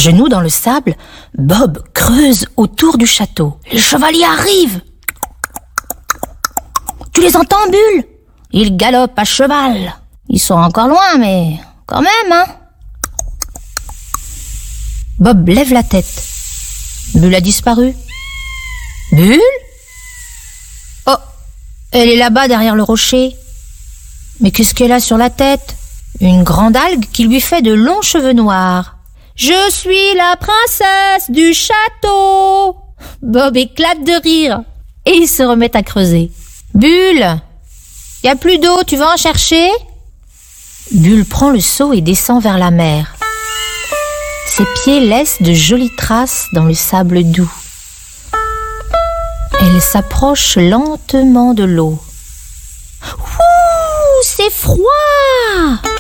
genoux dans le sable, Bob creuse autour du château. Les chevaliers arrivent. Tu les entends, Bulle? Ils galopent à cheval. Ils sont encore loin, mais quand même, hein. Bob lève la tête. Bulle a disparu. Bulle? Oh, elle est là-bas derrière le rocher. Mais qu'est-ce qu'elle a sur la tête? Une grande algue qui lui fait de longs cheveux noirs. Je suis la princesse du château. Bob éclate de rire et il se remet à creuser. Bulle, y a plus d'eau, tu vas en chercher? Bulle prend le seau et descend vers la mer. Ses pieds laissent de jolies traces dans le sable doux. Elle s'approche lentement de l'eau.